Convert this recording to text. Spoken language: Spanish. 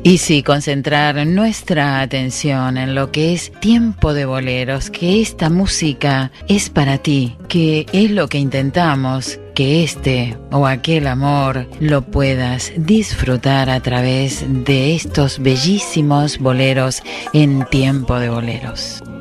Y sí, concentrar nuestra atención en lo que es Tiempo de Boleros, que esta música es para ti, que es lo que intentamos, que este o aquel amor lo puedas disfrutar a través de estos bellísimos boleros en Tiempo de Boleros.